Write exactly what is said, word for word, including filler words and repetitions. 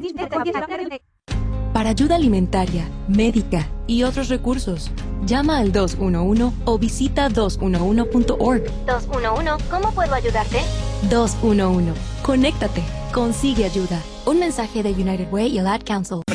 Para ayuda alimentaria, médica y otros recursos, llama al dos uno uno o visita dos uno uno punto org. dos uno uno, ¿cómo puedo ayudarte? dos uno uno. Conéctate. Consigue ayuda. Un mensaje de United Way y el Ad Council.